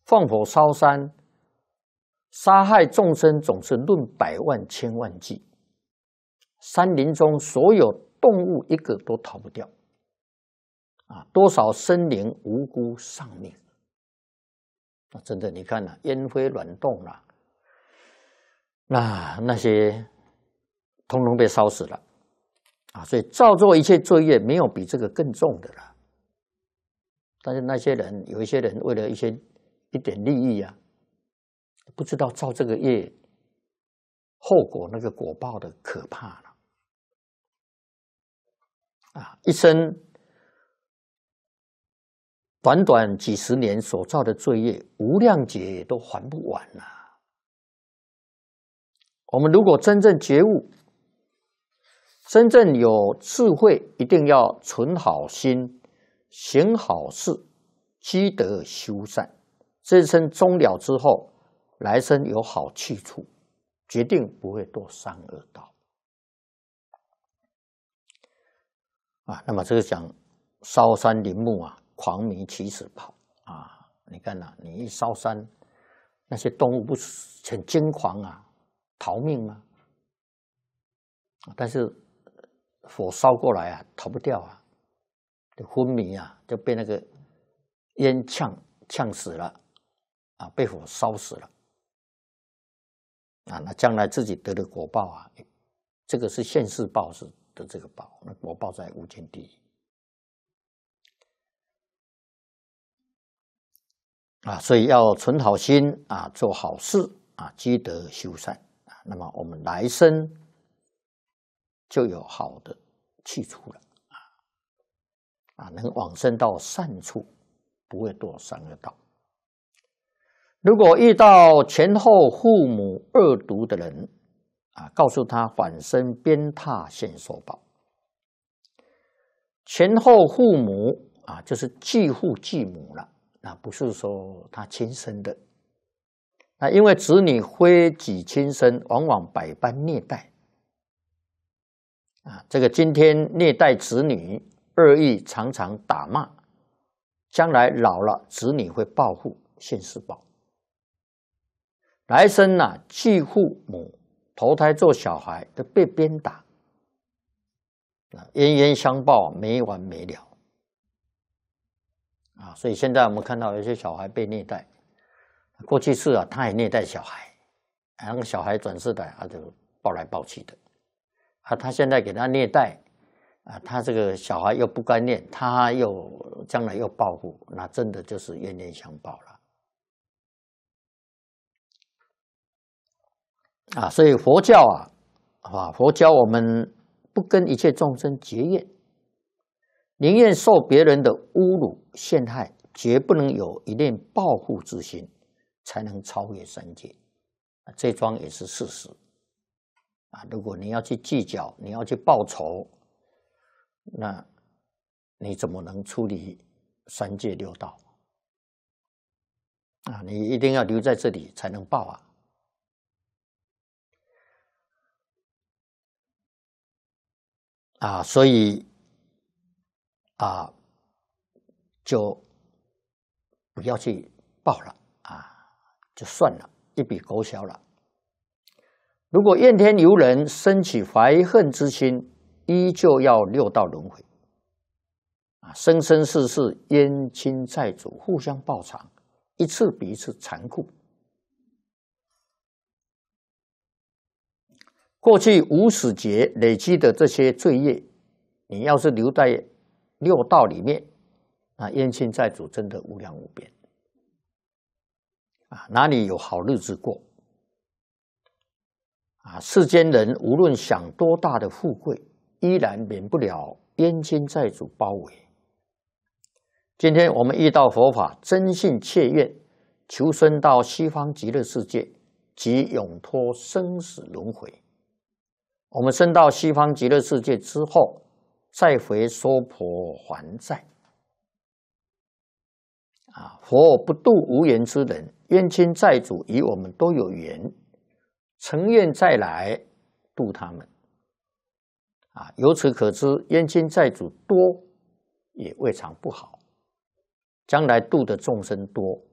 放火烧山，杀害众生总是论百万千万计，山林中所有动物一个都逃不掉，多少生灵无辜丧命。真的，你看烟灰卵动了，那些统统被烧死了所以造作一切罪业，没有比这个更重的了。但是那些人，有一些人为了一点利益不知道造这个业后果那个果报的可怕了一生短短几十年所造的罪业，无量劫都还不完我们如果真正觉悟，真正有智慧，一定要存好心，行好事，积德修善。这一生终了之后，来生有好去处，决定不会堕三恶道那么这个讲烧山林木狂迷起死跑你看你一烧山，那些动物不是很惊狂逃命吗？但是火烧过来逃不掉就昏迷就被那个烟呛死了被火烧死了那将来自己得的果报这个是现世报是的这个报，那果报在无间地狱所以要存好心做好事积德修善那么我们来生就有好的去处了能往生到善处，不会堕三恶道。如果遇到前后父母恶毒的人告诉他返身鞭挞现受报。前后父母就是继父继母了，不是说他亲生的因为子女非己亲生，往往百般虐待这个今天虐待子女，恶意常常打骂，将来老了子女会报复现世报。来生继父母投胎做小孩都被鞭打冤冤相报没完没了所以现在我们看到有些小孩被虐待，过去是他也虐待小孩那个小孩转世来就抱来抱去的他现在给他虐待他这个小孩又不该念，他又将来又报复，那真的就是冤冤相报了所以佛教佛教我们不跟一切众生结怨，宁愿受别人的侮辱陷害，绝不能有一念报复之心，才能超越三界这桩也是事实如果你要去计较，你要去报仇，那你怎么能出离三界六道你一定要留在这里才能报所以就不要去报了就算了，一笔勾销了。如果怨天尤人，生起怀恨之心，依旧要六道轮回生生世世冤亲债主互相报偿，一次比一次残酷。过去无始劫累积的这些罪业，你要是留在六道里面冤亲债主真的无量无边哪里有好日子过世间人无论享多大的富贵，依然免不了冤亲债主包围。今天我们遇到佛法，真信切愿求生到西方极乐世界，即永脱生死轮回。我们升到西方极乐世界之后，再回娑婆还债佛不度无缘之人，冤亲债主与我们都有缘，诚愿再来度他们由此可知，冤亲债主多也未尝不好，将来度的众生多，